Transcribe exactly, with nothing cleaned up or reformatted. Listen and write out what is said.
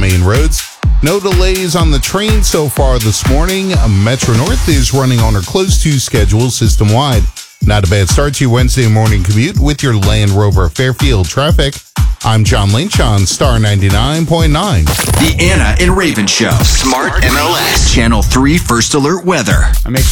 main roads. No delays on the train so far this morning. Metro North is running on or close to schedule system-wide. Not a bad start to your Wednesday morning commute with your Land Rover Fairfield traffic. I'm John Lynch on Star ninety-nine point nine. The Anna and Raven Show. Smart M L S. Channel three First Alert Weather. I make